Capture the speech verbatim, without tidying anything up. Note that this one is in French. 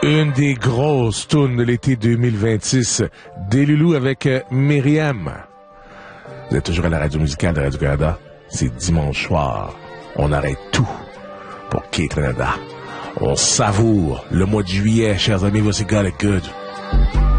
Une des grosses tunes de l'été deux mille vingt-six, des Loulous avec euh, Myriam. Vous êtes toujours à la radio musicale de Radio-Canada. C'est dimanche soir. On arrête tout pour K-Canada. On savoure le mois de juillet, chers amis. Voici Got It Good.